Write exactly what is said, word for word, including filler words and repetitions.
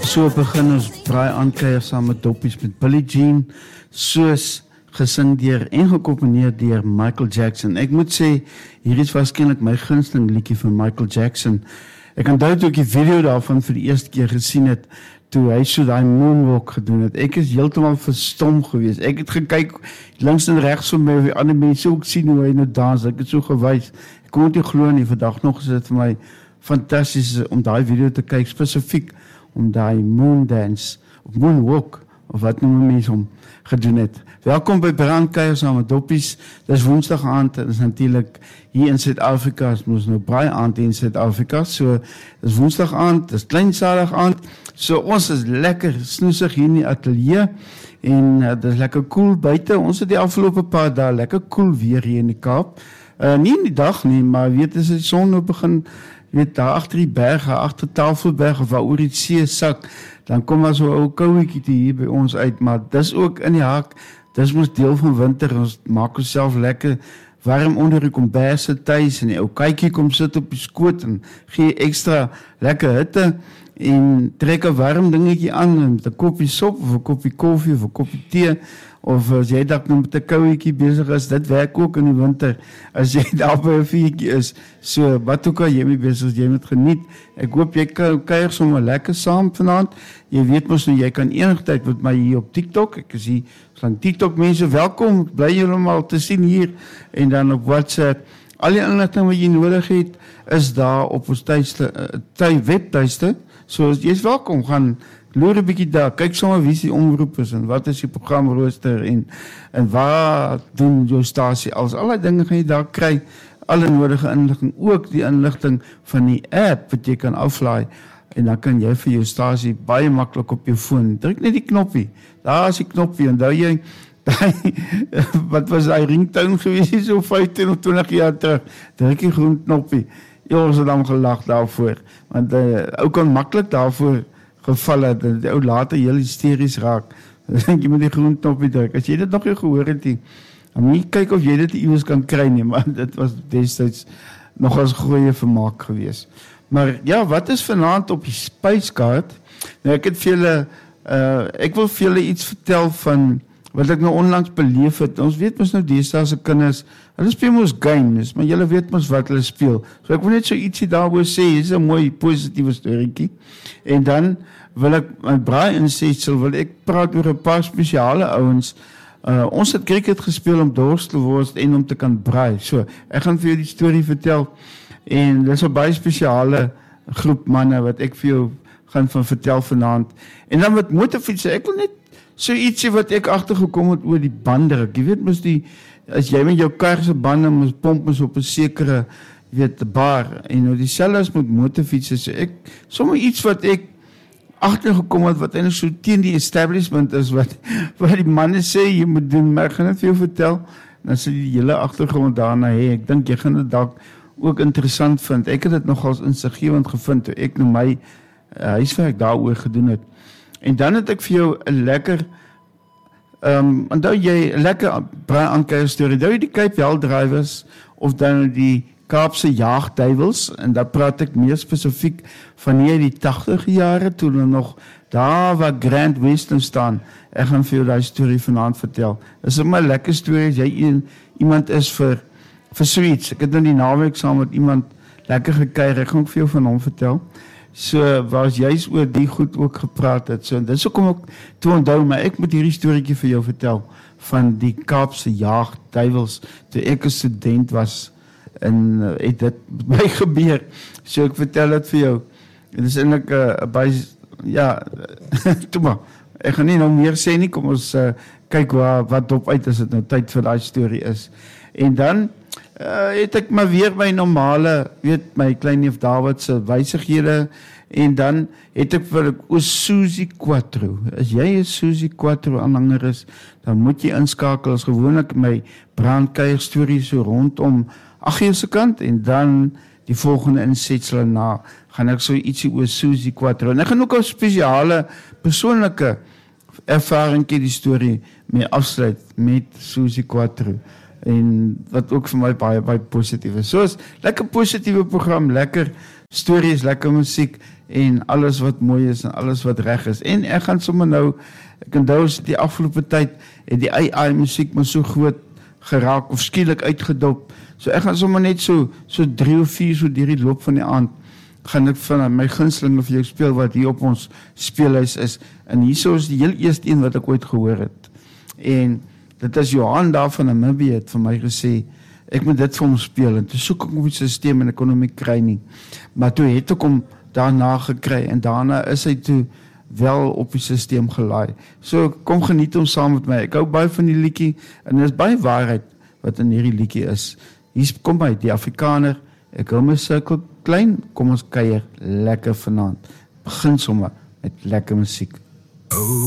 So begin ons braai aankuier saam met Doppies met Billie Jean, soos gesing deur en gekomponeer deur Michael Jackson. Ek moet sê, hier is waarskynlik my gunsteling liedjie van Michael Jackson. Ek onthou toe ek die video daarvan vir die eerste keer gesien het, toe hy so daai moonwalk gedoen het. Ek is heeltemal verstom geweest. Ek het gekyk links en regs van my, ander mense ook sien hoe hy nou dans. Ek het so gewys. Ek kon dit nie glo nie. Vandag nog is dit vir my fantasties om daai video te kyk, spesifiek om daai moon dance, of moonwalk, of wat noem mense om gedoen het. Welkom by Brandkuier saam met Doppies. Dis woensdag aand, dit is natuurlik hier in Suid-Afrika, ons moet nou braai aand in Suid-Afrika, so dis woensdag aand, dis kleinsalig aand, so ons is lekker snoesig hier in die ateljee, en uh, dit is lekker koel buite, ons het die afgelope paar dae lekker koel weer hier in die Kaap, uh, nie in die dag nie, maar weet as die son nou begin, weet daar agter die berge, agter Tafelberg of waar oor die see sak, dan kom daar so 'n ou kouetjie hier by ons uit, maar dis ook in die hak, dis mos deel van winter, ons maak onsself lekker warm onder die komberse tuis, en die ou kykie kom sit op die skoot, en gee ekstra lekker hitte, en trek 'n warm dingetjie aan, met 'n koppie sop, of 'n koppie koffie, of 'n koppie tee, of as jy dalk nou met 'n kouetjie besig is, dit werk ook in die winter, as jy daar by 'n vuurtjie is, so wat ook al jy mee besig is, jy moet geniet. Ek hoop jy kuier sommer lekker saam vanaand. Jy weet mos nou, jy kan enigtyd met my hier op TikTok, ek is hier, slang TikTok mense, welkom, bly julle maar te sien hier, en dan op WhatsApp, al die inligting wat jy nodig het, is daar op ons tuiste, uh, webtuiste, so jy is welkom, gaan loer 'n bietjie daar, kyk sommer wie die omroep is, en wat is die programrooster, en, en waar doen jou stasie, als alle dinge gaan jy daar kry, alle nodige inligting, ook die inligting van die app, wat jy kan aflaai, en dan kan jy vir jou stasie baie maklik op jou foon, druk net die knoppie, daar is die knoppie, en daar jy, die, wat was die ringtone geweest, so vyftien of twintig jaar terug, druk die groen knoppie, jy ons het dan gelag daarvoor, want uh, ook kan maklik daarvoor geval het, dat die ou later heel hysteries raak, dan jy moet die groen knoppie druk, as jy dit nog nie gehoor het, die, dan moet jy kyk of jy dit iewers kan kry nie, maar dit was destyds nog as goeie vermaak geweest. Maar ja, wat is vanaand op die spyskaart? Nou ek het vir julle, uh, ek wil vir julle iets vertel van wat ek nou onlangs beleef het. Ons weet mos nou deesdae se kinders, hulle speel mos games, maar julle weet mos wat hulle speel. So ek wil net so ietsie daaroor sê, dit is 'n mooi positiewe storieetjie. En dan wil ek my braai insetsel, wil ek praat oor 'n paar spesiale ouens. Uh, ons het cricket gespeel om dors te word en om te kan braai. So, ek gaan vir jou die storie vertel. En dit is 'n baie spesiale groep manne wat ek vir jou gaan van vertel vanaand. En dan met motorfietsen, ek wil net so ietsie wat ek agtergekom het oor die banddruk. Jy weet mos die, as jy met jou kar se bande moet pomp mos op 'n sekere, jy weet, bar, en nou dieselfde as met motorfietsen, so ek, sommer iets wat ek agtergekom het, wat eintlik so teen die establishment is, wat, wat die manne sê, jy moet doen, maar ek gaan dit vir jou vertel, dan sê die hele agtergrond daarna, hey, ek dink jy gaan dit dalk ook interessant vind. Ek het dit nogals insiggewend gevind, toe ek nou my uh, huiswerk daaroor gedoen het. En dan het ek vir jou 'n lekker, um, onthou jy, 'n lekker braai aankuier storie, onthou jy die Cape Hell drivers, of dan die Kaapse jaagduivels, en daar praat ek meer spesifiek van hier die tachtige jare, toe hulle nog daar waar Grand Western staan. Ek gaan vir jou die storie vanaand vertel. Dit is 'n my lekker storie, as jy een, iemand is vir, vir sweets. Ek het in die naweek saam met iemand lekker gekuier, ek gaan ook vir jou van hom vertel. So, waar juist oor die goed ook gepraat het. So, dit so kom ek toe onthou, maar ek moet hierdie storieetjie vir jou vertel, van die Kaapse jaagduivels, toe ek 'n student was, en uh, het dit by gebeur, so ek vertel dit vir jou, en dit is eintlik 'n uh, baie, ja, toe maar, ek gaan nie nou meer sê nie, kom ons uh, kyk waar, wat op uit as dit nou tyd vir die storie is, en dan uh, het ek maar weer my normale, weet my klein neef David se wysighede, en dan het ek vir o Suzy Quattro, as jy 'n Suzy Quattro aanhanger is, dan moet jy inskakel, as gewoonlik my brandkuier storie so rondom ag uur se kant, en dan die volgende insetsel na, gaan ek so ietsie oor Suzy Quattro, en ek gaan ook 'n spesiale, persoonlike ervaringkie die storie mee afsluit, met Suzy Quattro, en wat ook vir my baie, baie positief is. So is, lekker positiewe program, lekker stories, lekker musiek, en alles wat mooi is en alles wat reg is. En ek gaan sommer nou, ek onthou as die afgelope tyd het die A I musiek maar so groot geraak of skielik uitgedop. So ek gaan sommer net so so drie of vier so deur die loop van die aand gaan ek van my gunstelinge vir jou speel wat hier op ons speelhuis is. En hierso is die heel eerste een wat ek ooit gehoor het. En dit is Johan daar van Namibië het vir my gesê ek moet dit vir hom speel en toe soek ek op die systeem en ek kon hom nie kry nie. Maar toe het ek hom daarna gekry en daarna is hy toe wel op die systeem gelaai. So kom geniet hom saam met my. Ek hou baie van die liedjie en dit is baie waarheid wat in hierdie liedjie is. Hier kom hy, die Afrikaner. Ek hou my sirkel klein, kom ons kuier lekker vanaand. Begin sommer met lekker musiek. Oh.